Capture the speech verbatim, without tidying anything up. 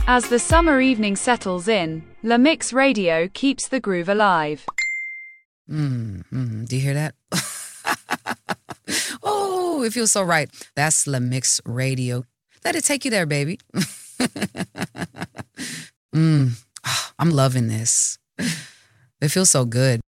As the summer evening settles in, La Mix Radio keeps the groove alive. Mm, mm, do you hear that? Oh, it feels so right. That's La Mix Radio. Let it take you there, baby. mm, oh, I'm loving this. It feels so good.